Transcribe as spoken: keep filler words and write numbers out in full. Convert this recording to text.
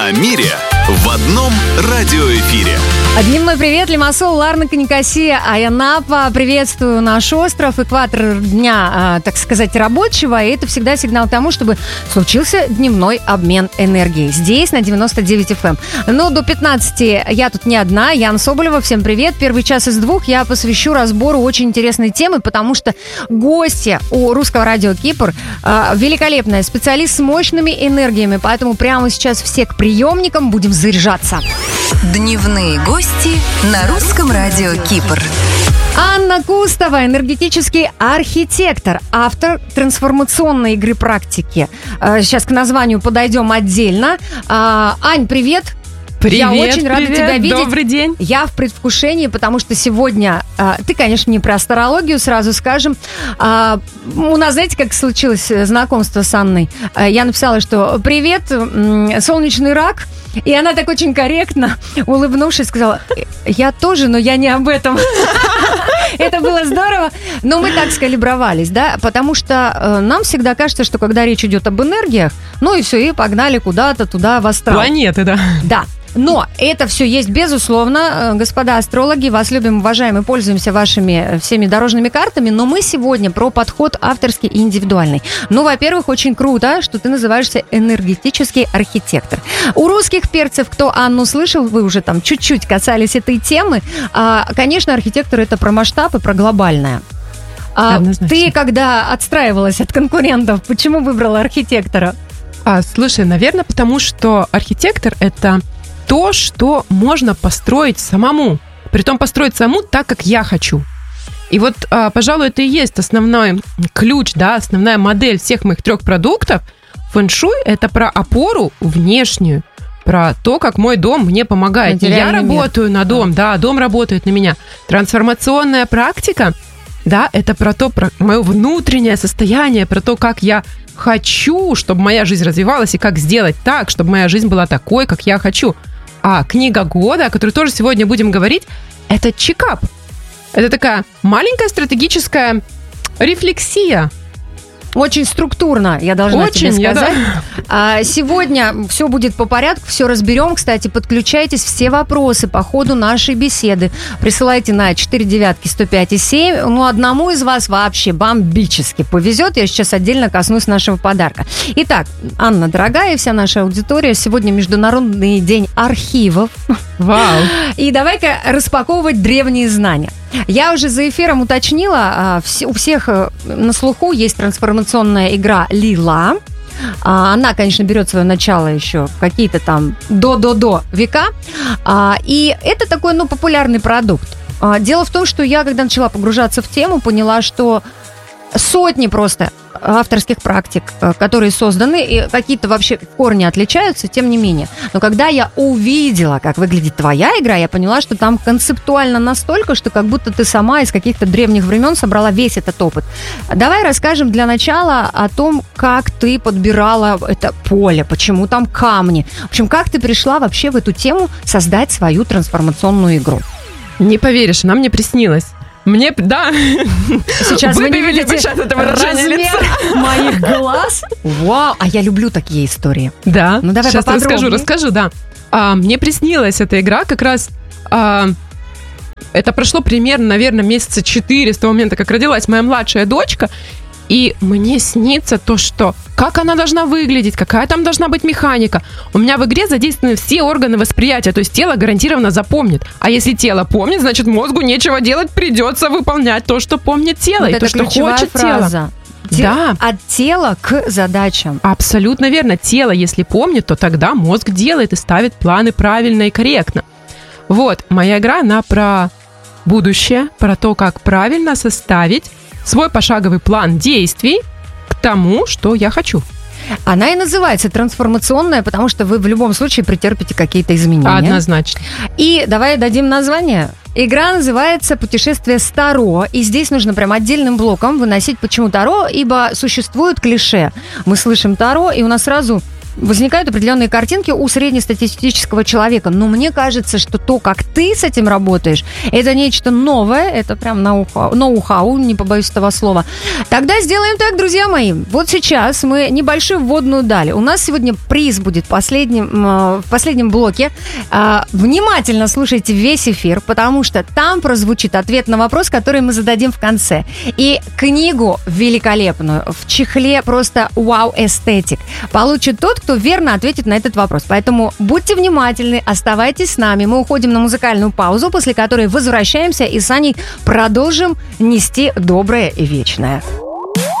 О мире в одном радиоэфире. Дневной привет, Лимассол, Ларнака, Никосия, Айанапа. Приветствую наш остров, экватор дня, так сказать, рабочего. И это всегда сигнал к тому, чтобы случился дневной обмен энергией. Здесь на девяносто девять эф эм. Но до пятнадцати я тут не одна. Яна Соболева, всем привет. Первый час из двух я посвящу разбору очень интересной темы, потому что гостья у русского радио Кипр великолепная, специалист с мощными энергиями. Поэтому прямо сейчас все к приемникам будем заряжаться. Дневные гости на русском радио Кипр. Анна Кустова, энергетический архитектор, автор трансформационной игры практики. Сейчас к названию подойдем отдельно. Ань, привет. Привет, Я очень рада привет, тебя видеть. Добрый день. Я в предвкушении, потому что сегодня... А, ты, конечно, не про астрологию, сразу скажем. А, у нас, знаете, как случилось знакомство с Анной? А, я написала, что «Привет, солнечный рак». И она так очень корректно, улыбнувшись, сказала: «Я тоже, но я не об этом». Это было здорово. Но мы так скалибровались, да, потому что нам всегда кажется, что когда речь идет об энергиях, ну и все, и погнали куда-то туда в астрал. Планеты, да. Да. Но это все есть, безусловно. Господа астрологи, вас любим, уважаем и пользуемся вашими всеми дорожными картами. Но мы сегодня про подход авторский и индивидуальный. Ну, во-первых, очень круто, что ты называешься энергетический архитектор. У русских перцев, кто Анну слышал, вы уже там чуть-чуть касались этой темы. А, конечно, архитектор — это про масштаб и про глобальное. А ты, когда отстраивалась от конкурентов, почему выбрала архитектора? А, слушай, наверное, потому что архитектор — это то, что можно построить самому. Притом построить самому так, как я хочу. И вот, а, пожалуй, это и есть основной ключ, да, основная модель всех моих трех продуктов. Фэн-шуй — это про опору внешнюю, про то, как мой дом мне помогает. Я работаю мир. на дом, да. да, дом работает на меня. Трансформационная практика, да, это про то, про мое внутреннее состояние, про то, как я хочу, чтобы моя жизнь развивалась, и как сделать так, чтобы моя жизнь была такой, как я хочу. А книга года, о которой тоже сегодня будем говорить, это чекап. Это такая маленькая стратегическая рефлексия. Очень структурно, я должна Очень, тебе сказать. Я, да. а, сегодня все будет по порядку, все разберем. Кстати, подключайтесь, все вопросы по ходу нашей беседы присылайте на четыре девятки сто пять и семь. Ну, одному из вас вообще бомбически повезет. Я сейчас отдельно коснусь нашего подарка. Итак, Анна, дорогая, и вся наша аудитория, сегодня Международный день архивов. Вау! И давай-ка распаковывать древние знания. Я уже за эфиром уточнила, у всех на слуху есть трансформационная игра «Лила». Она, конечно, берет свое начало еще какие-то там до-до-до века. И это такой, ну, популярный продукт. Дело в том, что я, когда начала погружаться в тему, поняла, что сотни просто авторских практик, которые созданы, и какие-то вообще в корне отличаются, тем не менее. Но когда я увидела, как выглядит твоя игра, я поняла, что там концептуально настолько, что как будто ты сама из каких-то древних времен собрала весь этот опыт. Давай расскажем для начала о том, как ты подбирала это поле, почему там камни. В общем, как ты пришла вообще в эту тему создать свою трансформационную игру? Не поверишь, она мне приснилась. Мне, да. Сейчас вы, вы не видите это выражение лица моих глаз. Вау, а я люблю такие истории. Да, ну давай сейчас расскажу, расскажу, да. А, мне приснилась эта игра как раз... А, это прошло примерно, наверное, месяца четыре с того момента, как родилась моя младшая дочка. И мне снится то, что как она должна выглядеть, какая там должна быть механика. У меня в игре задействованы все органы восприятия, то есть тело гарантированно запомнит. А если тело помнит, значит мозгу нечего делать, придется выполнять то, что помнит тело, вот и то, что хочет фраза. тело. Да. От тела к задачам. Абсолютно верно. Тело, если помнит, то тогда мозг делает и ставит планы правильно и корректно. Вот, моя игра, она про будущее, про то, как правильно составить свой пошаговый план действий к тому, что я хочу. Она и называется трансформационная, потому что вы в любом случае претерпите какие-то изменения. Однозначно. И давай дадим название. Игра называется «Путешествие с Таро», и здесь нужно прям отдельным блоком выносить, почему Таро, ибо существует клише. Мы слышим Таро, и у нас сразу возникают определенные картинки у среднестатистического человека. Но мне кажется, что то, как ты с этим работаешь, это нечто новое, это прям ноу-хау, ноу-хау, не побоюсь этого слова. Тогда сделаем так, друзья мои. Вот сейчас мы небольшую вводную дали. У нас сегодня приз будет последним, в последнем блоке. Внимательно слушайте весь эфир, потому что там прозвучит ответ на вопрос, который мы зададим в конце. И книгу великолепную в чехле просто вау-эстетик получит тот, кто верно ответит на этот вопрос. Поэтому будьте внимательны, оставайтесь с нами. Мы уходим на музыкальную паузу, после которой возвращаемся и с Аней продолжим нести доброе и вечное.